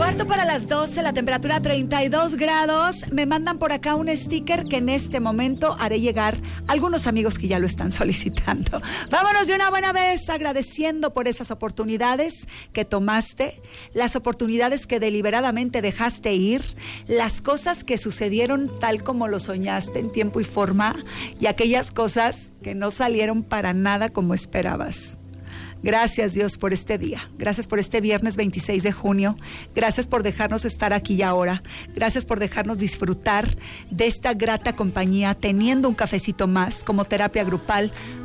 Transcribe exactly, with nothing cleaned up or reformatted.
Cuarto para las doce, la temperatura treinta y dos grados. Me mandan por acá un sticker que en este momento haré llegar a algunos amigos que ya lo están solicitando. Vámonos de una buena vez agradeciendo por esas oportunidades que tomaste, las oportunidades que deliberadamente dejaste ir, las cosas que sucedieron tal como lo soñaste en tiempo y forma y aquellas cosas que no salieron para nada como esperabas. Gracias, Dios, por este día. Gracias por este viernes veintiséis de junio. Gracias por dejarnos estar aquí y ahora. Gracias por dejarnos disfrutar de esta grata compañía, teniendo un cafecito más como terapia grupal